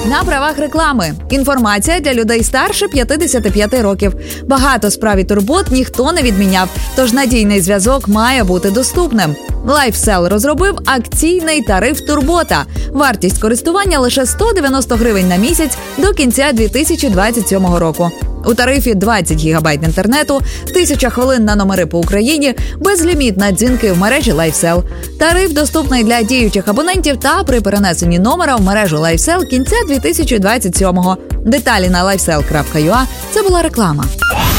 на правах реклами. Інформація для людей старше 55 років. Багато справ і турбот ніхто не відміняв, тож надійний зв'язок має бути доступним. LifeSell розробив акційний тариф «Турбота». Вартість користування лише 190 гривень на місяць до кінця 2027 року. У тарифі 20 гігабайт інтернету, 1000 хвилин на номери по Україні, безліміт на дзвінки в мережі LifeSell. Тариф доступний для діючих абонентів та при перенесенні номера в мережу LifeSell кінця 2027-го. Деталі на lifesell.ua. Це була реклама.